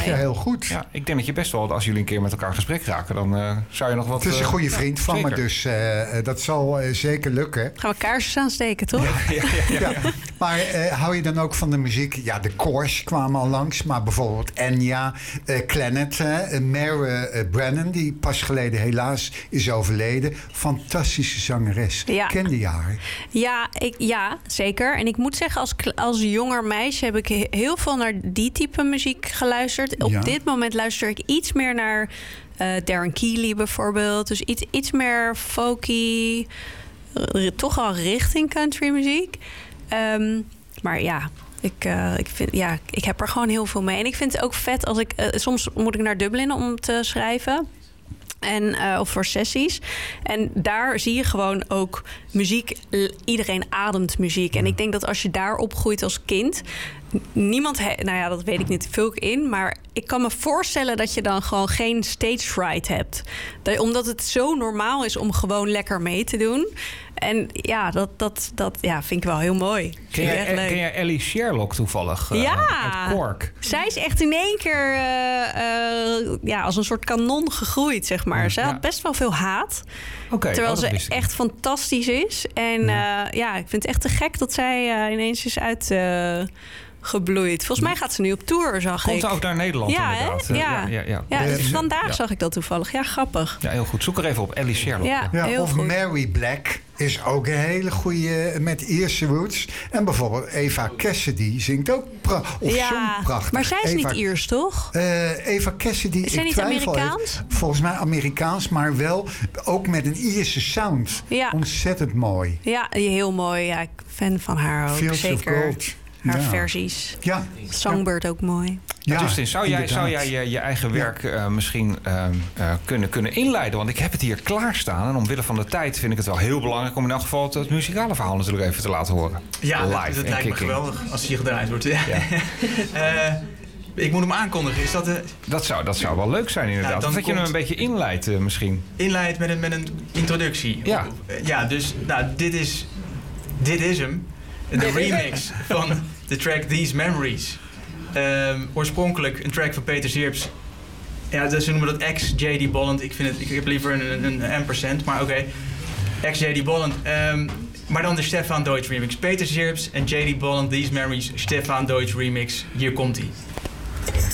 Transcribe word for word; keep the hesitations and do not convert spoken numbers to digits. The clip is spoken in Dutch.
je heel goed. Ja, ik denk dat je best wel, als jullie een keer met elkaar in gesprek raken, dan uh, zou je nog wat... Het is een goede vriend uh, van zeker. me, dus uh, dat zal uh, zeker lukken. Gaan we kaarsjes aansteken, toch? Ja, ja, ja, ja. ja. Maar uh, hou je dan ook van de muziek? Ja, de Course kwamen al langs, maar bijvoorbeeld Enya, uh, Clannad, uh, Mare uh, Brennan, die pas geleden helaas is overleden. Fantastische zangeres. Ja. Kende je haar? Ja, ik, ja, zeker. En ik moet zeggen, als, als jonger meisje heb ik heel veel naar die type muziek geluisterd. Op ja. dit moment luister ik iets meer naar uh, Darren Keeley bijvoorbeeld. Dus iets, iets meer folky, uh, toch al richting country muziek. Um, maar ja... Ik, uh, ik, vind, ja, ik heb er gewoon heel veel mee. En ik vind het ook vet als ik... Uh, soms moet ik naar Dublin om te schrijven. En, uh, of voor sessies. En daar zie je gewoon ook muziek. Iedereen ademt muziek. En ik denk dat als je daar opgroeit als kind... Niemand... He- nou ja, dat weet ik niet, vul ik in. Maar ik kan me voorstellen dat je dan gewoon geen stage fright hebt. Dat, omdat het zo normaal is om gewoon lekker mee te doen. En ja, dat, dat, dat ja, vind ik wel heel mooi. Ken jij, ken jij Ellie Sherlock toevallig? Uh, ja, uit Cork. Zij is echt in één keer uh, uh, ja, als een soort kanon gegroeid, zeg maar. Zij ja. had best wel veel haat. Okay, terwijl oh, ze echt fantastisch is. En ja. Uh, ja, ik vind het echt te gek dat zij uh, ineens is uit... Uh, gebloeid. Volgens mij gaat ze nu op tour, zag Komt ik. ze ook naar Nederland ja, inderdaad. Ja, ja, ja, ja. ja dus vandaag ja. zag ik dat toevallig. Ja, grappig. Ja, heel goed. Zoek er even op. Ellie Sherlock. Ja, ja, heel of goed. Mary Black is ook een hele goede met Ierse roots. En bijvoorbeeld Eva Cassidy zingt ook pra- of ja, zong prachtig. maar zij is Eva, niet Iers, toch? Uh, Eva Cassidy, is zij ik niet twijfel Amerikaans? Even, volgens mij Amerikaans, maar wel ook met een Ierse sound. Ja. Ontzettend mooi. Ja, heel mooi. Ja, ik ben fan van haar ook. Fields zeker. of Gold. Haar ja. versies. Ja. Songbird ja. ook mooi. Ja, Justin, zou jij, zou jij je, je eigen werk ja. uh, misschien uh, uh, kunnen, kunnen inleiden? Want ik heb het hier klaarstaan. En omwille van de tijd vind ik het wel heel belangrijk... om in elk geval het, het muzikale verhaal natuurlijk even te laten horen. Ja, live dat, dat lijkt kicking. me geweldig als hij gedraaid wordt. Ja. Ja. uh, ik moet hem aankondigen. Is dat, de... dat, zou, dat zou wel leuk zijn inderdaad. Ja, dat je hem een beetje inleidt uh, misschien. Inleidt met een, met een introductie. Ja. Uh, ja, dus nou, dit, is, dit is hem. De remix van de track These Memories. Um, oorspronkelijk een track van Peter Zierps. Ja, dus ze noemen dat ex-J D Bolland. Ik, vind het, ik heb liever een, een, een ampersand, maar oké. Okay. Ex-J D Bolland. Um, maar dan de Stefan Deutsch remix. Peter Zierps en J D Bolland, These Memories, Stefan Deutsch remix. Hier komt-ie.